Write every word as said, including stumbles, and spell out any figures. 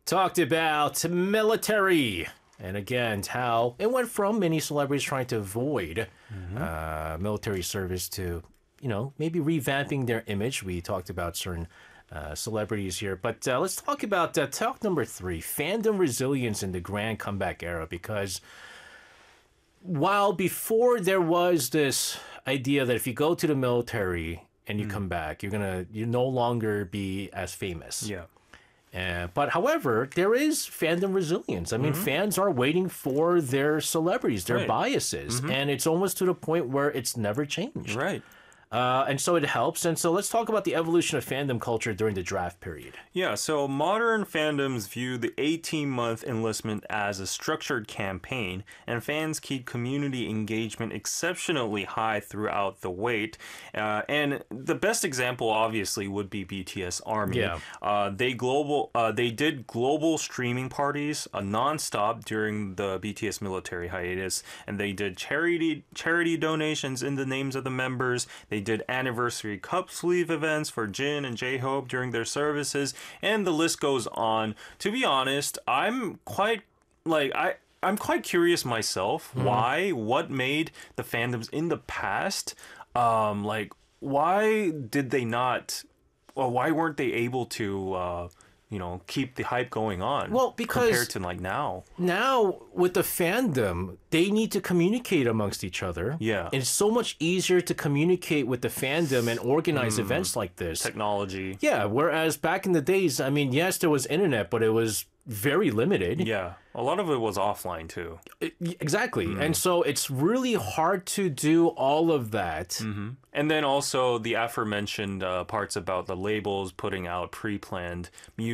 talked about military. And again, how it went from many celebrities trying to avoid mm-hmm. uh, military service to, you know, maybe revamping their image. We talked about certain uh, celebrities here. But uh, let's talk about uh, talk number three, fandom resilience in the grand comeback era. Because while before there was this idea that if you go to the military and you mm. come back, you're going to you no longer be as famous. Yeah. Uh, but however, there is fandom resilience. I mean, mm-hmm. fans are waiting for their celebrities, their right. biases, mm-hmm. and it's almost to the point where it's never changed. Right. Uh, and so it helps. And so let's talk about the evolution of fandom culture during the draft period. Yeah, so modern fandoms view the eighteen-month enlistment as a structured campaign, and fans keep community engagement exceptionally high throughout the wait. Uh, and the best example, obviously, would be B T S Army. Yeah. Uh, they global, uh, they did global streaming parties uh, nonstop during the B T S military hiatus, and they did charity charity donations in the names of the members. They did anniversary cup sleeve events for Jin and J-Hope during their services, and the list goes on. To be honest, I'm quite like I I'm quite curious myself mm-hmm. why what made the fandoms in the past um like why did they not or why weren't they able to uh you know, keep the hype going on. Well, because compared to like now. Now with the fandom, they need to communicate amongst each other. Yeah. And it's so much easier to communicate with the fandom and organize mm. events like this. Technology. Yeah. Whereas back in the days, I mean, yes, there was internet, but it was very limited. Yeah. A lot of it was offline too. It, exactly. Mm. And so it's really hard to do all of that. Mm-hmm. And then also the aforementioned uh, parts about the labels putting out pre-planned music